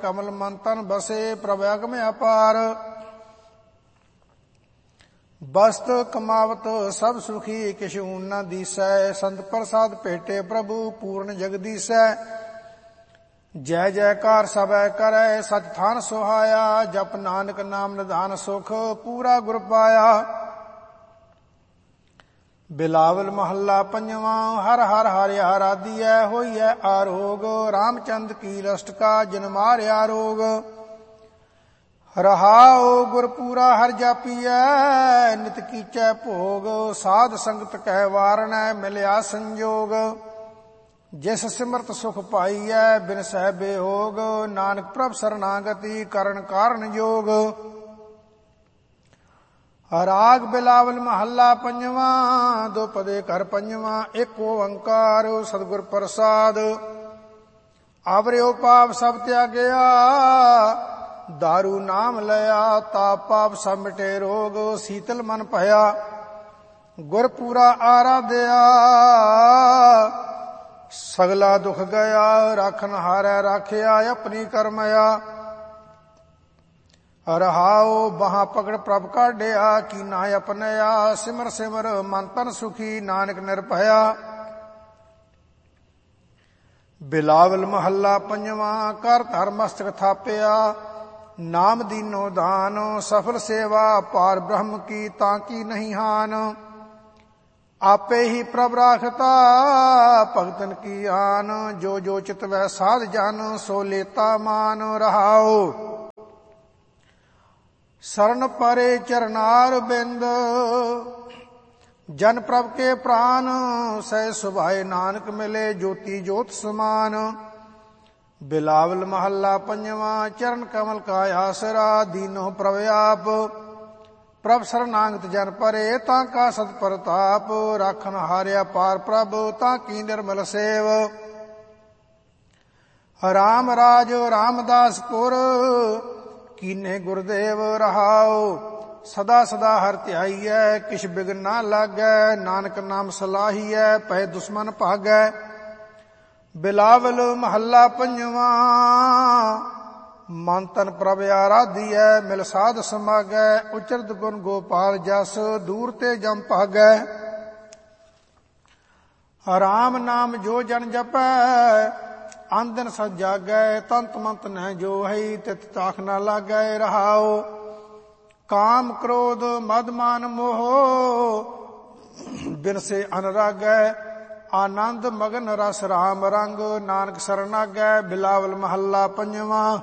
ਕਮਲ ਮਨ ਤਨ ਬਸੇ ਪ੍ਰਭ ਅਗਮ ਅਪਾਰ। ਬਸਤ ਕਮਾਵਤ ਸਭ ਸੁਖੀ ਕਿਛ ਊਨ ਨ ਦੀਸੈ। ਸੰਤ ਪ੍ਰਸਾਦ ਭੇਟੇ ਪ੍ਰਭੂ ਪੂਰਨ ਜਗਦੀਸੈ। ਜੈ ਜੈਕਾਰ ਸਭੈ ਕਰੈ ਸਚ ਥਾਨ ਸੁਹਾਇਆ। ਜਪ ਨਾਨਕ ਨਾਮ ਨਿਧਾਨ ਸੁਖ ਪੂਰਾ ਗੁਰ ਪਾਇਆ। ਬਿਲਾਵਲ ਮਹੱਲਾ ਪੰਜਵਾਂ। ਹਰ ਹਰ ਹਰਿ ਆਰਾਧੀਐ ਹੋਈਐ ਆਰੋਗ। ਰਾਮਚੰਦ ਕੀ ਲਸਟਕਾ ਜਿਨ ਮਾਰਿਆ ਰੋਗ। ਰਹਾਉ ਗੁਰਪੂਰਾ ਹਰਿ ਜਾਪੀਐ ਨਿਤ ਕੀਚੈ ਭੋਗ। ਸਾਧ ਸੰਗਤ ਕਹਿ ਵਾਰਣੈ ਮਿਲਿਆ ਸੰਜੋਗ। ਜਿਸ ਸਿਮਰਤ ਸੁਖ ਪਾਈਐ ਬਿਨ ਸਹਿ ਬਿਯੋਗ। ਨਾਨਕ ਪ੍ਰਭ ਸਰਨਾਗਤੀ ਕਰਨ ਕਾਰਨ ਜੋਗ। ਰਾਗ ਬਿਲਾਵਲ ਮਹੱਲਾ ਪੰਜਵਾਂ। ਦੋ ਪਦੇ ਘਰ ਪੰਜਵਾਂ। ਇੱਕ ਓੰਕਾਰ ਸਤਿਗੁਰ ਪ੍ਰਸਾਦ। ਆਵਰਿਓ ਪਾਪ ਸਭ ਤਿਆਗਿਆ ਦਾਰੂ ਨਾਮ ਲਿਆ। ਤਾਪ ਪਾਪ ਸਭ ਮਿਟੇ ਰੋਗ ਸੀਤਲ ਮਨ ਭਇਆ। ਗੁਰ ਪੂਰਾ ਆਰਾਧਿਆ ਸਗਲਾ ਦੁਖ ਗਿਆ। ਰਾਖਨ ਹਾਰੈ ਰਾਖਿਆ ਆਪਣੀ ਕਰਮਇਆ। ਰਹਾਉ ਬਾਹਾਂ ਪਕੜ ਪ੍ਰਭ ਕਾਢਿਆ ਕੀਨਾ ਆਪਣਿਆ। ਸਿਮਰ ਸਿਮਰ ਮਨ ਤਨ ਸੁਖੀ ਨਾਨਕ ਨਿਰਭਇਆ। ਬਿਲਾਵਲ ਮਹੱਲਾ ਪੰਜਵਾਂ। ਕਰ ਧਰ ਮਸਤਕ ਥਾਪਿਆ ਨਾਮ ਦੀਨੋ ਦਾਨ। ਸਫਲ ਸੇਵਾ ਪਾਰ ਬ੍ਰਹਮ ਕੀ ਤਾਂ ਕੀ ਨਹੀਂ ਹਾਨ। ਆਪੇ ਹੀ ਪ੍ਰਭ ਰਾਖਤਾ ਭਗਤਨ ਕੀ ਆਨ। ਜੋ ਜੋ ਚਿਤਵੈ ਸਾਧ ਜਨ ਸੋ ਲੇਤਾ ਮਾਨ। ਰਹਾਉ ਸਰਨ ਪਰੇ ਚਰਨਾਰ ਬਿੰਦ। ਜਨ ਪ੍ਰਭ ਕੇ ਪ੍ਰਾਨ ਸਹਿ ਸੁਭਾਏ ਨਾਨਕ ਮਿਲੇ ਜੋਤੀ ਜੋਤ ਸਮਾਨ। ਬਿਲਾਵਲ ਮਹੱਲਾ ਪੰਜਵਾਂ। ਚਰਨ ਕਮਲ ਕਾ ਆਸਰਾ ਦੀਨੋ ਪ੍ਰਭ ਆਪ। ਪ੍ਰਭ ਸਰਨਾਗਤ ਜਨ ਪਰੇ ਤਾਂ ਕਾ ਸਤ ਪ੍ਰਤਾਪ। ਰਾਖਨ ਹਾਰਿਆ ਪਾਰ ਪ੍ਰਭ ਤਾਂ ਕੀ ਨਿਰਮਲ ਸੇਵ। ਰਾਮ ਰਾਜ ਰਾਮਦਾਸਪੁਰ ਕੀਨੇ ਗੁਰਦੇਵ। ਰਹਾਉ ਸਦਾ ਸਦਾ ਹਰਿ ਧਿਆਈਐ ਕਿਛ ਬਿਗਨ ਨਾ ਲਾਗੈ। ਨਾਨਕ ਨਾਮ ਸਲਾਹੀਐ ਪਏ ਦੁਸ਼ਮਨ ਭਾਗੈ। ਬਿਲਾਵਲ ਮਹੱਲਾ ਪੰਜਵਾਂ। ਮਨ ਤਨ ਪ੍ਰਭ ਆਰਾਧੀਐ ਮਿਲ ਸਾਧ ਸਮਾਗੈ। ਉਚਰਤ ਗੁਣ ਗੋਪਾਲ ਜਸ ਦੂਰ ਤੇ ਜਮ ਭਾਗੈ। ਰਾਮ ਨਾਮ ਜੋ ਜਨ ਜਪੈ ਆਂਦਨ ਸਚ ਜਾਗੈ। ਤੰਤ ਮੰਤ ਨਹਿ ਜੋ ਹੈ ਤਿਤ ਤਾਖ ਨਾ ਲਾਗੈ। ਰਹਾਉ ਕਾਮ ਕ੍ਰੋਧ ਮਦ ਮਾਨ ਮੋਹ ਬਿਨ ਸੇ ਅਨਰਾਗੈ। ਆਨੰਦ ਮਗਨ ਰਸ ਰਾਮ ਰੰਗ ਨਾਨਕ ਸਰਨਾਗੈ। ਬਿਲਾਵਲ ਮਹੱਲਾ ਪੰਜਵਾਂ।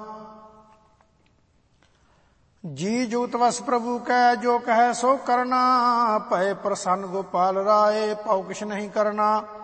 ਜੀ ਜੂਤ ਵਸ ਪ੍ਰਭੂ ਕੈ ਜੋ ਕਹੈ ਸੋ ਕਰਨਾ। ਭਏ ਪ੍ਰਸੰਨ ਗੋਪਾਲ ਰਾਏ ਪਉ ਕਿਛ ਨਹੀਂ ਕਰਨਾ।